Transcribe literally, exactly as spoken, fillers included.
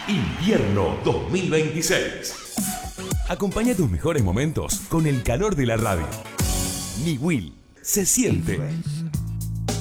Invierno dos mil veintiséis. Acompaña tus mejores momentos con el calor de la radio. Niwil se siente.